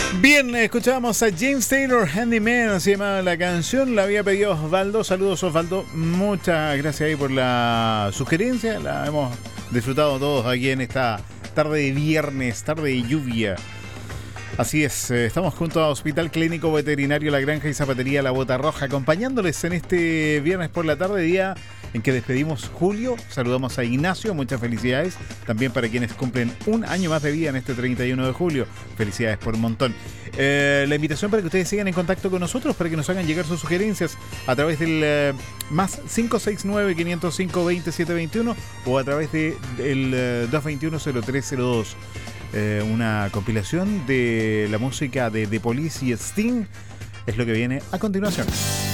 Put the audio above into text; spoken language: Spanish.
Bien, escuchábamos a James Taylor, Handyman, se llamaba la canción, la había pedido Osvaldo. Saludos, Osvaldo, muchas gracias ahí por la sugerencia, la hemos disfrutado todos aquí en esta tarde de viernes, tarde de lluvia. Así es, estamos junto a Hospital Clínico Veterinario La Granja y Zapatería La Bota Roja, acompañándoles en este viernes por la tarde, día en que despedimos julio. Saludamos a Ignacio, muchas felicidades. También para quienes cumplen un año más de vida en este 31 de julio. Felicidades por un montón. La invitación para que ustedes sigan en contacto con nosotros, para que nos hagan llegar sus sugerencias a través del más 569-505-2721 o a través del 221-0302. Una compilación de la música de The Police y Sting es lo que viene a continuación.